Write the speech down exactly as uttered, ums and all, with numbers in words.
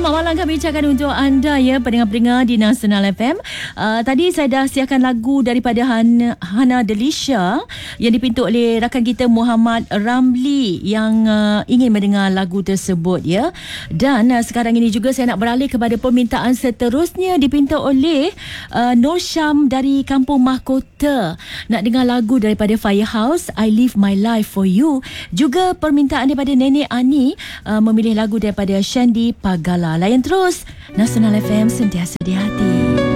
selamat malam kami ucapkan untuk anda ya, pendengar-pendengar di Nasional F M. Uh, tadi saya dah siapkan lagu daripada Han, Hana Delisha yang dipintu oleh rakan kita Muhammad Ramli yang uh, ingin mendengar lagu tersebut ya. Dan uh, sekarang ini juga saya nak beralih kepada permintaan seterusnya dipinta oleh uh, Nur Syam dari Kampung Mahkota. Nak dengar lagu daripada Firehouse, I Live My Life For You. Juga permintaan daripada Nenek Ani uh, memilih lagu daripada Shandy Pagala. Layan terus Nasional F M, sentiasa di hati.